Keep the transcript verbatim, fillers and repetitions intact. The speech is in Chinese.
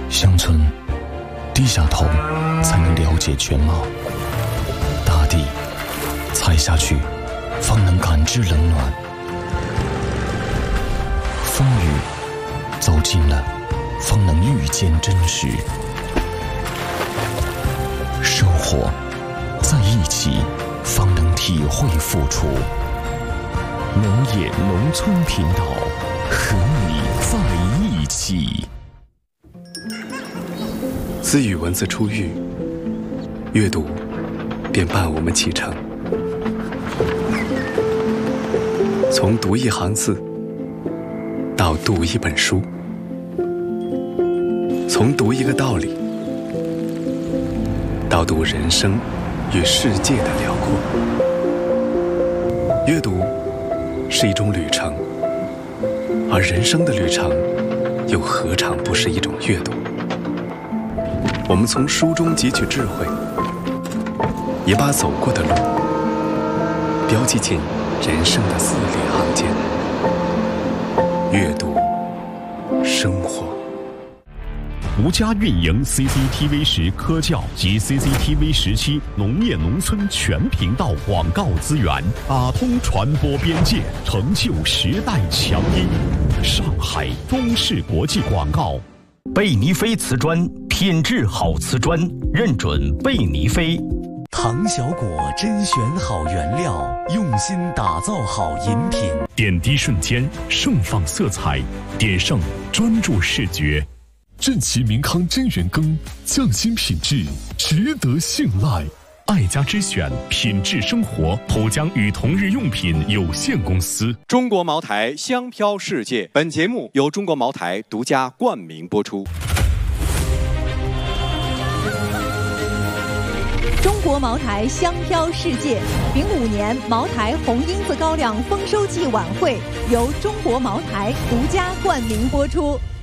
乡村低下头才能了解全貌，大地踩下去方能感知冷暖，风雨走近了方能遇见真实，生活在一起方能体会付出。农业农村频道，和你在一起。 自与文字初遇，阅读便伴我们启程。从读一行字到读一本书，从读一个道理到读人生与世界的辽阔。阅读是一种旅程，而人生的旅程又何尝不是一种阅读？我们从书中汲取智慧，也把走过的路标记进人生的字里行间。阅读，生活。 独家运营 C C T V 十科教及 C C T V 十七农业农村全频道广告资源，打通传播边界，成就时代强音。上海中视国际广告。 贝尼菲瓷砖，品质好瓷砖，认准贝尼菲。 唐小果甄选好原料，用心打造好饮品。 点滴瞬间，盛放色彩；点上专注视觉。 正奇明康真元羹，匠心品质，值得信赖。 爱家之选，品质生活。浦江与同日用品有限公司。 中国茅台香飘世界，本节目由中国茅台独家冠名播出。 中国茅台香飘世界，丙午年茅台红缨子高粱丰收季晚会由中国茅台独家冠名播出。